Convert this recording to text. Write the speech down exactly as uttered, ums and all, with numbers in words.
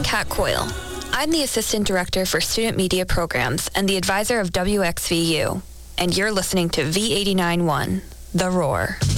Kat Coyle. I'm the Assistant Director for Student Media Programs and the advisor of W X V U. And you're listening to V eighty-nine point one, The Roar.